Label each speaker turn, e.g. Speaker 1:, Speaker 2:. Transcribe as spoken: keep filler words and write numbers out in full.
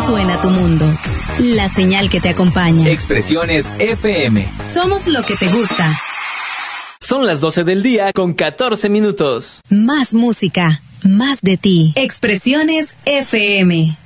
Speaker 1: suena tu mundo. La señal que te acompaña.
Speaker 2: Expresiones F M.
Speaker 1: Somos lo que te gusta.
Speaker 2: Son las doce del día con catorce minutos.
Speaker 1: Más música, más de ti. Expresiones F M.